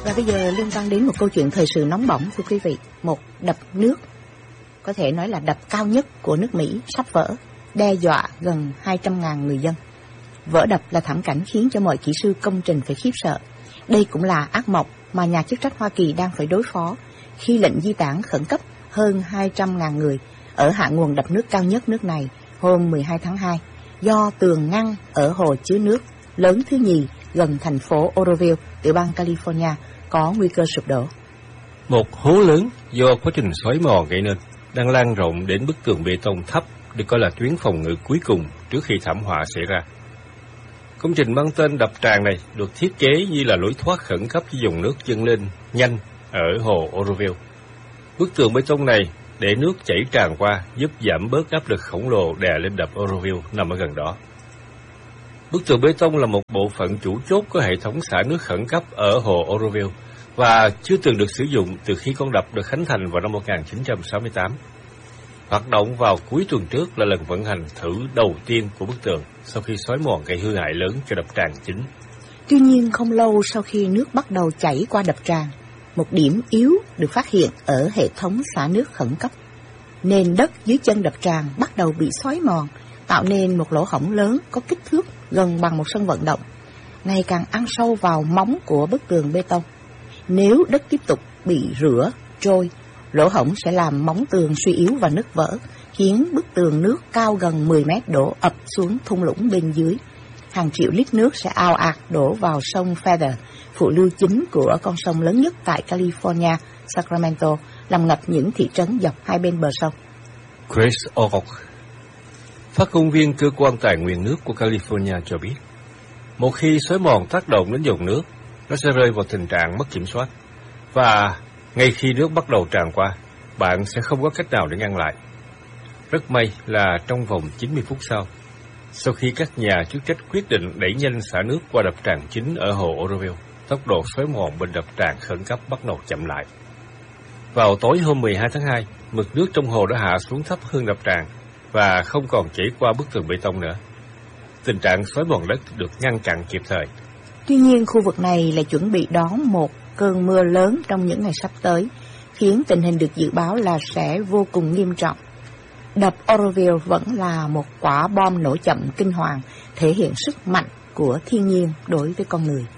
Và bây giờ liên quan đến một câu chuyện thời sự nóng bỏng, thưa quý vị. Một đập nước, có thể nói là đập cao nhất của nước Mỹ sắp vỡ, đe dọa gần 200.000 người dân. Vỡ đập là thảm cảnh khiến cho mọi kỹ sư công trình phải khiếp sợ. Đây cũng là ác mộng mà nhà chức trách Hoa Kỳ đang phải đối phó khi lệnh di tản khẩn cấp hơn 200.000 người ở hạ nguồn đập nước cao nhất nước này hôm 12 tháng 2 do tường ngăn ở hồ chứa nước lớn thứ nhì gần thành phố Oroville, tiểu bang California, có nguy cơ sụp đổ. Một hố lớn do quá trình xói mòn gây nên đang lan rộng đến bức tường bê tông thấp được coi là tuyến phòng ngự cuối cùng trước khi thảm họa xảy ra. Công trình mang tên đập tràn này được thiết kế như là lối thoát khẩn cấp cho dòng nước dâng lên nhanh ở hồ Oroville. Bức tường bê tông này để nước chảy tràn qua giúp giảm bớt áp lực khổng lồ đè lên đập Oroville nằm ở gần đó. Bức tường bê tông là một bộ phận chủ chốt của hệ thống xả nước khẩn cấp ở hồ Oroville và chưa từng được sử dụng từ khi con đập được khánh thành vào năm 1968. Hoạt động vào cuối tuần trước là lần vận hành thử đầu tiên của bức tường sau khi xói mòn gây hư hại lớn cho đập tràn chính. Tuy nhiên, không lâu sau khi nước bắt đầu chảy qua đập tràn, một điểm yếu được phát hiện ở hệ thống xả nước khẩn cấp. Nền đất dưới chân đập tràn bắt đầu bị xói mòn, tạo nên một lỗ hổng lớn có kích thước gần bằng một sân vận động, ngày càng ăn sâu vào móng của bức tường bê tông. Nếu đất tiếp tục bị rửa, trôi, lỗ hổng sẽ làm móng tường suy yếu và nứt vỡ, khiến bức tường nước cao gần 10 mét đổ ập xuống thung lũng bên dưới. Hàng triệu lít nước sẽ ào ạt đổ vào sông Feather, phụ lưu chính của con sông lớn nhất tại California, Sacramento, làm ngập những thị trấn dọc hai bên bờ sông. Chris O'Rourke, phát ngôn viên cơ quan tài nguyên nước của California cho biết, một khi xói mòn tác động đến dòng nước, nó sẽ rơi vào tình trạng mất kiểm soát, và ngay khi nước bắt đầu tràn qua, bạn sẽ không có cách nào để ngăn lại. Rất may là trong vòng 90 phút sau khi các nhà chức trách quyết định đẩy nhanh xả nước qua đập tràn chính ở hồ Oroville, tốc độ xói mòn bên đập tràn khẩn cấp bắt đầu chậm lại. Vào tối hôm 12 tháng 2, mực nước trong hồ đã hạ xuống thấp hơn đập tràn và không còn chảy qua bức tường bê tông nữa. Tình trạng xói mòn đất được ngăn chặn kịp thời. Tuy nhiên, khu vực này lại chuẩn bị đón một cơn mưa lớn trong những ngày sắp tới, khiến tình hình được dự báo là sẽ vô cùng nghiêm trọng. Đập Oroville vẫn là một quả bom nổ chậm kinh hoàng, thể hiện sức mạnh của thiên nhiên đối với con người.